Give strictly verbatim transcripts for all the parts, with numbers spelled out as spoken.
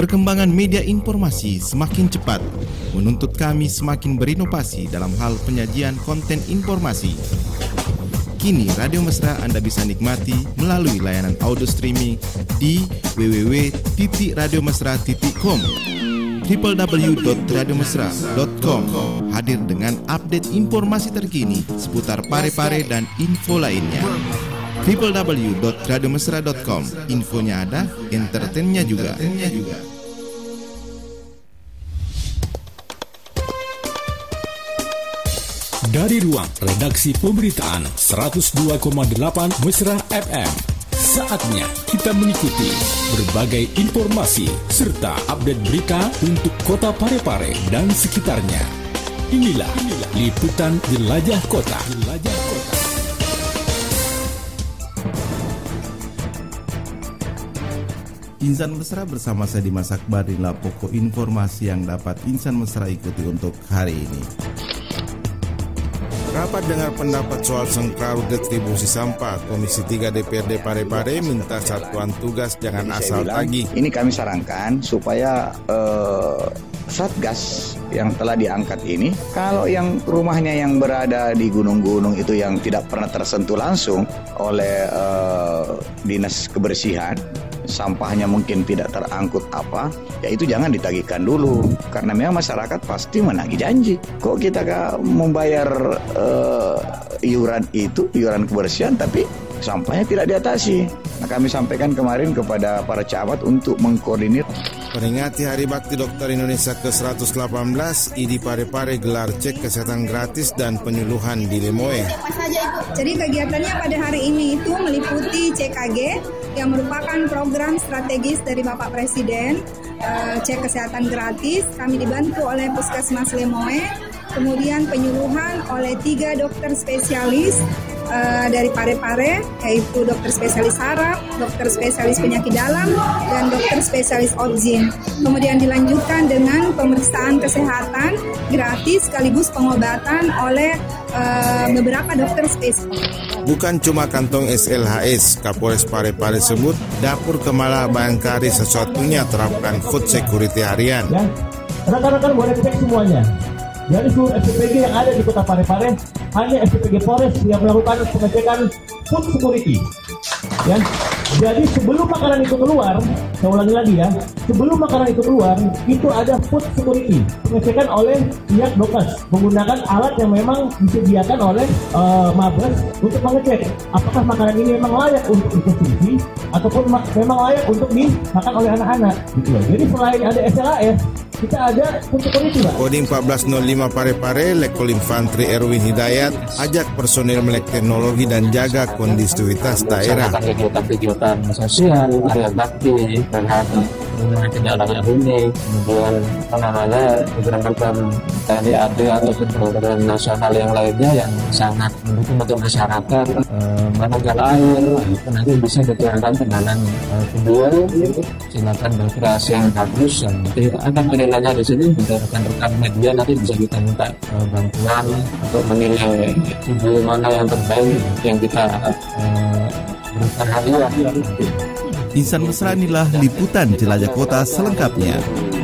Perkembangan media informasi semakin cepat, menuntut kami semakin berinovasi dalam hal penyajian konten informasi. Kini Radio Mesra Anda bisa nikmati melalui layanan audio streaming di w w w titik radio mesra titik com. w w w titik radio mesra titik com hadir dengan update informasi terkini seputar Parepare dan info lainnya. w w w titik radio mesra titik com, infonya ada, entertainnya juga. Dari ruang redaksi pemberitaan seratus dua koma delapan Mesra F M, saatnya kita mengikuti berbagai informasi serta update berita untuk kota Parepare dan sekitarnya. Inilah liputan Jelajah Kota. Jelajah Kota. Insan Mesra bersama saya Dimas Akbar, inilah pokok informasi yang dapat Insan Mesra ikuti untuk hari ini. Rapat dengar pendapat soal sengkarut retribusi sampah, Komisi tiga D P R D Parepare minta satuan tugas jangan asal tagih. Ini kami sarankan supaya uh, Satgas yang telah diangkat ini, kalau yang rumahnya yang berada di gunung-gunung itu yang tidak pernah tersentuh langsung oleh uh, dinas kebersihan, sampahnya mungkin tidak terangkut apa, ya itu jangan ditagihkan dulu, karena memang masyarakat pasti menagih janji. Kok kita gak membayar uh, iuran itu, iuran kebersihan, tapi sampahnya tidak diatasi. Nah, kami sampaikan kemarin kepada para camat untuk mengkoordinir. Peringati Hari Bakti Dokter Indonesia ke seratus delapan belas, I D I Parepare gelar cek kesehatan gratis dan penyuluhan di Lemoe. Jadi kegiatannya pada hari ini itu meliputi C K G yang merupakan program strategis dari Bapak Presiden, cek kesehatan gratis. Kami dibantu oleh Puskesmas Lemoe, kemudian penyuluhan oleh tiga dokter spesialis uh, dari Parepare, yaitu dokter spesialis saraf, dokter spesialis penyakit dalam, dan dokter spesialis obgyn. Kemudian dilanjutkan dengan pemeriksaan kesehatan gratis sekaligus pengobatan oleh uh, beberapa dokter spesialis. Bukan cuma kantong S L H S, Kapolres Parepare sebut dapur Kemala Bayangkari sesuatunya terapkan food security harian. Ya, rekan-rekan boleh cek semuanya. Dari seluruh S P P G yang ada di kota Parepare, hanya S P P G Polres yang melakukan pengecekan food security. Ya, jadi sebelum makanan itu keluar, saya ulangi lagi ya, sebelum makanan itu keluar, itu ada food security, pengecekan oleh pihak Dokes menggunakan alat yang memang disediakan oleh uh, Mabes untuk mengecek apakah makanan ini memang layak untuk dikonsumsi ataupun ma- memang layak untuk dimakan oleh anak-anak. Gitu. Jadi selain ada S L A S, kita ada food security, Pak. Kodim empat belas nol lima Parepare, Letkol Infantri Erwin Hidayat ajak personil melek teknologi dan jaga kondusivitas daerah. Kegiatan sosial, area bakti, terhadap penyelenggara huni, kemudian apa namanya beberapa program T N I A D ataupun program nasional yang lainnya yang sangat mendukung untuk masyarakat eh, menangkal air, itu nanti bisa dituangkan ke dalam eh, video. Silakan berkreasi yang bagus, nanti akan penilaiannya di sini. Untuk rekan-rekan media nanti bisa kita minta eh, bantuan untuk menilai video mana yang terbaik yang kita eh, Insan Mesra inilah liputan Jelajah Kota selengkapnya.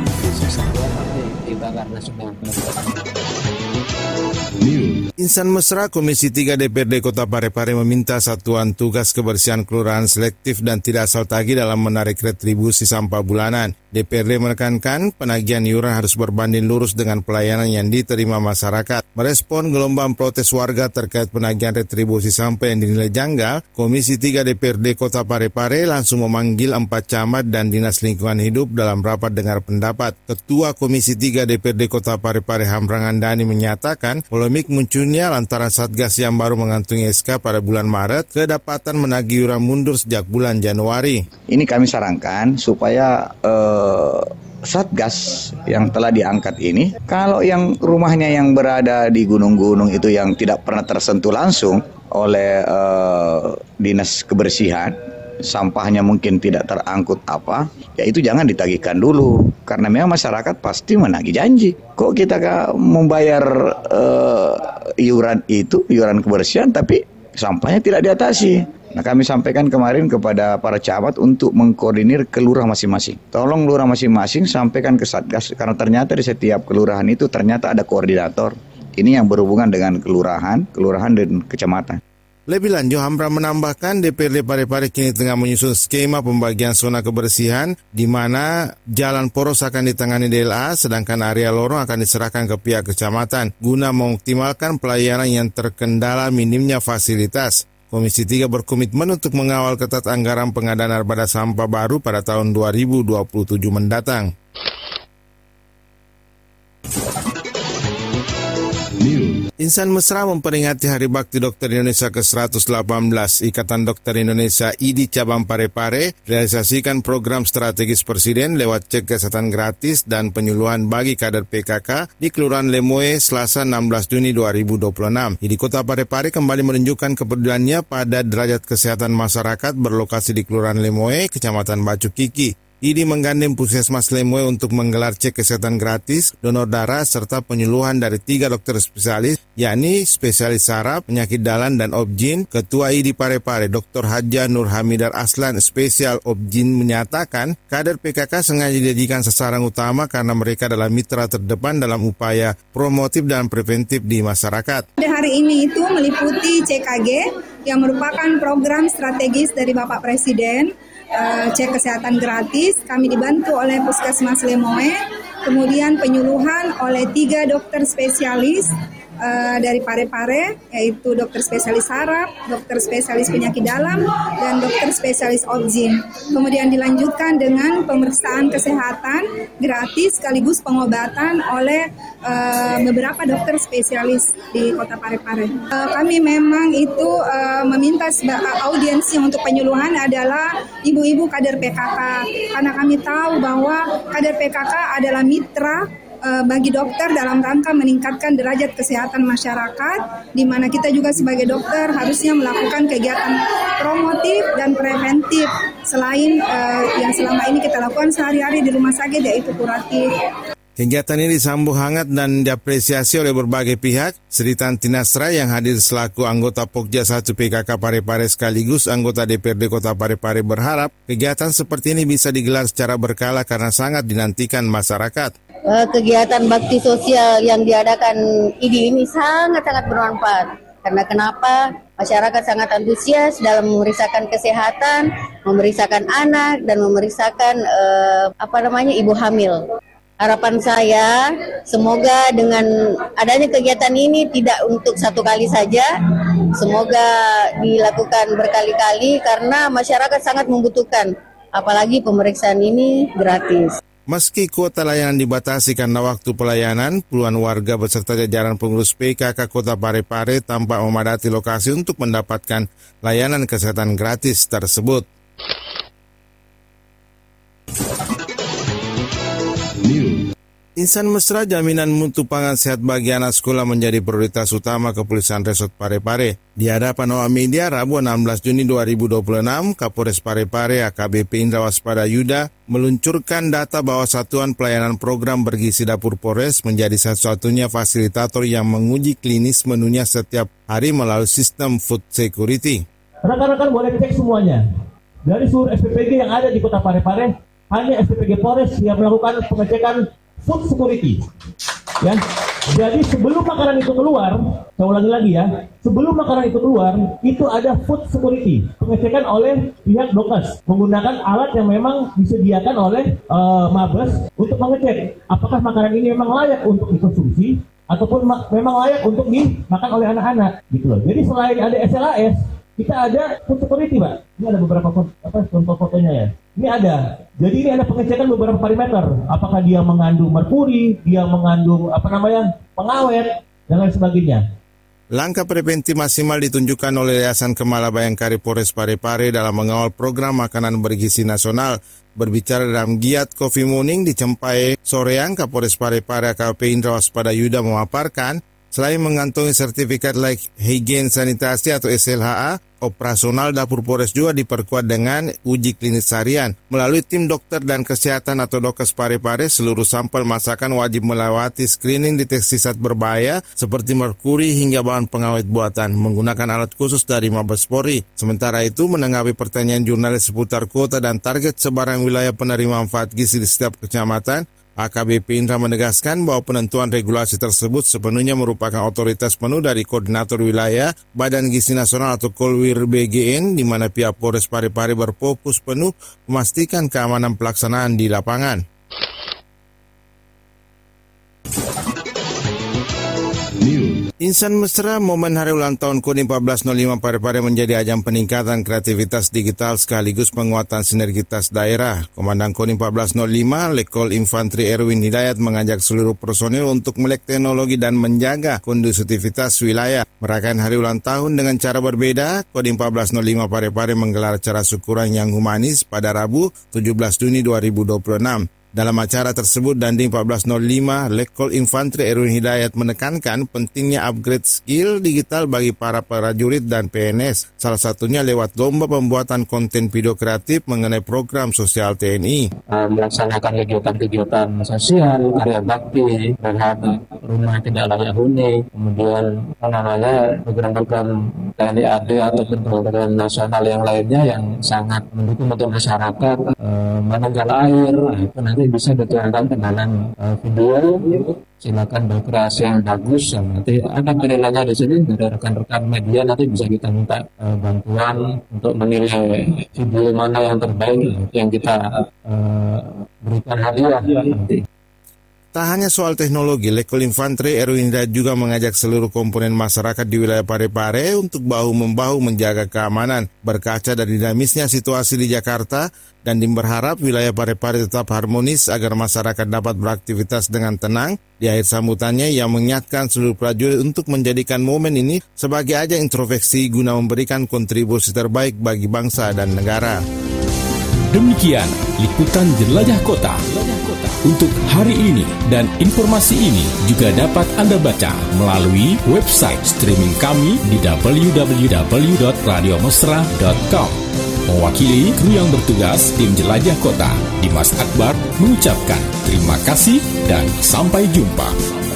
Insan Mesra Komisi tiga D P R D Kota Parepare meminta satuan tugas kebersihan kelurahan selektif dan tidak asal tagih dalam menarik retribusi sampah bulanan. D P R D menekankan penagihan iuran harus berbanding lurus dengan pelayanan yang diterima masyarakat. Merespon gelombang protes warga terkait penagihan retribusi sampah yang dinilai janggal, Komisi tiga D P R D Kota Parepare langsung memanggil empat camat dan Dinas Lingkungan Hidup dalam rapat dengar pendapat. Ketua Komisi tiga D P R D Kota Parepare Hamrangan Dani menyatakan polemik munculnya lantaran Satgas yang baru mengantungi S K pada bulan Maret kedapatan menagih iuran mundur sejak bulan Januari. Ini kami sarankan supaya uh, Satgas yang telah diangkat ini, kalau yang rumahnya yang berada di gunung-gunung itu yang tidak pernah tersentuh langsung oleh uh, dinas kebersihan, sampahnya mungkin tidak terangkut apa, ya itu jangan ditagihkan dulu, karena memang masyarakat pasti menagih janji. Kok kita gak membayar uh, iuran itu, iuran kebersihan, tapi sampahnya tidak diatasi. Nah, kami sampaikan kemarin kepada para camat untuk mengkoordinir ke lurah masing-masing. Tolong lurah masing-masing sampaikan ke Satgas, karena ternyata di setiap kelurahan itu ternyata ada koordinator. Ini yang berhubungan dengan kelurahan, kelurahan dan kecamatan. Lebih lanjut, Hamra menambahkan D P R D Parepare kini tengah menyusun skema pembagian zona kebersihan di mana jalan poros akan ditangani D L A sedangkan area lorong akan diserahkan ke pihak kecamatan guna mengoptimalkan pelayanan yang terkendala minimnya fasilitas. Komisi tiga berkomitmen untuk mengawal ketat anggaran pengadaan armada sampah baru pada tahun dua ribu dua puluh tujuh mendatang. Insan Mesra memperingati Hari Bakti Dokter Indonesia ke seratus delapan belas. Ikatan Dokter Indonesia I D I Cabang Parepare realisasikan program strategis Presiden lewat cek kesehatan gratis dan penyuluhan bagi kader P K K di Kelurahan Lemoe Selasa enam belas Juni dua ribu dua puluh enam. I D I Kota Parepare kembali menunjukkan kepeduliannya pada derajat kesehatan masyarakat berlokasi di Kelurahan Lemoe, Kecamatan Bacuk Kiki. I D I menggandeng Puskesmas Lemoe untuk menggelar cek kesehatan gratis, donor darah, serta penyuluhan dari tiga dokter spesialis, yakni spesialis saraf, penyakit dalam, dan obgyn. Ketua I D I Parepare, Doktor Hadja Nur Hamidar Aslan, spesial obgyn, menyatakan kader P K K sengaja dijadikan sasaran utama karena mereka adalah mitra terdepan dalam upaya promotif dan preventif di masyarakat. Pada hari ini itu meliputi C K G yang merupakan program strategis dari Bapak Presiden. Uh, cek kesehatan gratis, kami dibantu oleh Puskesmas Lemoe, kemudian penyuluhan oleh tiga dokter spesialis uh, dari Parepare, yaitu dokter spesialis saraf, dokter spesialis penyakit dalam, dan dokter spesialis obgyn. Kemudian dilanjutkan dengan pemeriksaan kesehatan gratis sekaligus pengobatan oleh uh, beberapa dokter spesialis di Kota Parepare. Uh, kami memang itu uh, meminta audiensnya untuk penyuluhan adalah ibu-ibu kader P K K, karena kami tahu bahwa kader P K K adalah mitra uh, bagi dokter dalam rangka meningkatkan derajat kesehatan masyarakat, di mana kita juga sebagai dokter harusnya melakukan kegiatan promotif dan preventif selain uh, yang selama ini kita lakukan sehari-hari di rumah sakit, yaitu kuratif. Kegiatan ini disambut hangat dan diapresiasi oleh berbagai pihak. Sri Tanti Nasra yang hadir selaku anggota Pokja satu P K K Parepare sekaligus anggota D P R D Kota Parepare berharap kegiatan seperti ini bisa digelar secara berkala karena sangat dinantikan masyarakat. Kegiatan bakti sosial yang diadakan I D I ini sangat-sangat bermanfaat. Karena kenapa? Masyarakat sangat antusias dalam memeriksakan kesehatan, memeriksakan anak, dan memeriksakan eh, apa namanya ibu hamil. Harapan saya, semoga dengan adanya kegiatan ini tidak untuk satu kali saja, semoga dilakukan berkali-kali karena masyarakat sangat membutuhkan, apalagi pemeriksaan ini gratis. Meski kuota layanan dibatasi karena waktu pelayanan, puluhan warga beserta jajaran pengurus P K K Kota Parepare tampak memadati lokasi untuk mendapatkan layanan kesehatan gratis tersebut. Insan Mesra, jaminan mutu pangan sehat bagi anak sekolah menjadi prioritas utama Kepolisian Resort Parepare. Di hadapan awak media Rabu enam belas Juni dua ribu dua puluh enam, Kapolres Parepare A K B P Indra Waspada Yuda meluncurkan data bahwa Satuan Pelayanan Program Bergizi Dapur Polres menjadi satu-satunya fasilitator yang menguji klinis menunya setiap hari melalui sistem food security. Rekan-rekan boleh cek semuanya. Dari seluruh S P P G yang ada di Kota Parepare, hanya S P P G Polres yang melakukan pengecekan food security, ya. Jadi sebelum makanan itu keluar, saya ulangi lagi ya, sebelum makanan itu keluar, itu ada food security, pengecekan oleh pihak Dokes menggunakan alat yang memang disediakan oleh uh, Mabes untuk mengecek apakah makanan ini memang layak untuk dikonsumsi ataupun ma- memang layak untuk dimakan oleh anak-anak, gitu loh. Jadi selain ada S L A S, kita ada food security, Pak. Ini ada beberapa apa contoh fotonya ya. Ini ada. Jadi ini ada pengecekan beberapa parameter. Apakah dia mengandung merkuri, dia mengandung apa namanya pengawet dan lain sebagainya. Langkah preventif maksimal ditunjukkan oleh Yayasan Kemala Bayangkari Polres Parepare dalam mengawal program makanan bergizi nasional. Berbicara dalam giat Coffee Morning di Cempai Soreang, Kapolres Parepare A K B P Indra Waspada Yuda memaparkan Selain mengantongi sertifikat layak higien sanitasi atau S L H A, operasional dapur Polres juga diperkuat dengan uji klinis harian. Melalui tim dokter dan kesehatan atau Dokes Parepare, seluruh sampel masakan wajib melewati screening deteksi zat berbahaya seperti merkuri hingga bahan pengawet buatan menggunakan alat khusus dari Mabes Polri. Sementara itu, menanggapi pertanyaan jurnalis seputar kuota dan target sebaran wilayah penerima manfaat gizi di setiap kecamatan, A K B P Indra menegaskan bahwa penentuan regulasi tersebut sepenuhnya merupakan otoritas penuh dari Koordinator Wilayah Badan Gizi Nasional atau Kolwir B G N, di mana pihak Polres Parepare berfokus penuh memastikan keamanan pelaksanaan di lapangan. Insan mesra momen hari ulang tahun Kodim empat belas nol lima Parepare menjadi ajang peningkatan kreativitas digital sekaligus penguatan sinergitas daerah. Komandan Kodim empat belas nol lima, Letkol Infantri Erwin Hidayat mengajak seluruh personil untuk melek teknologi dan menjaga kondusivitas wilayah. Merayakan hari ulang tahun dengan cara berbeda, Kodim empat belas nol lima Parepare menggelar acara syukuran yang humanis pada Rabu tujuh belas Juni dua ribu dua puluh enam. Dalam acara tersebut, Dandim empat belas nol lima, Letkol Infantri Erwin Hidayat menekankan pentingnya upgrade skill digital bagi para prajurit dan P N S, salah satunya lewat lomba pembuatan konten video kreatif mengenai program sosial T N I. Melaksanakan kegiatan-kegiatan sosial, area bakti, terhadap rumah tidak layak huni, kemudian apa namanya program-program T N I A D ataupun program nasional yang lainnya yang sangat mendukung untuk masyarakat eh, menanggal air, itu nanti bisa dituangkan ke dalam uh, video. Silakan berkreasi yang bagus, yang nanti ada penilaiannya di sini dari rekan-rekan media, nanti bisa kita minta uh, bantuan untuk menilai video mana yang terbaik yang kita uh, berikan hadiah nanti. Tak hanya soal teknologi, Letkol Infantri Erwin Hidayat juga mengajak seluruh komponen masyarakat di wilayah Parepare untuk bahu-membahu menjaga keamanan. Berkaca dari dinamisnya situasi di Jakarta, Dandim berharap wilayah Parepare tetap harmonis agar masyarakat dapat beraktivitas dengan tenang. Di akhir sambutannya, ia mengingatkan seluruh prajurit untuk menjadikan momen ini sebagai ajang introspeksi guna memberikan kontribusi terbaik bagi bangsa dan negara. Demikian liputan Jelajah Kota untuk hari ini, dan informasi ini juga dapat Anda baca melalui website streaming kami di w w w dot radio mesra dot com. Mewakili kru yang bertugas tim Jelajah Kota, Dimas Akbar mengucapkan terima kasih dan sampai jumpa.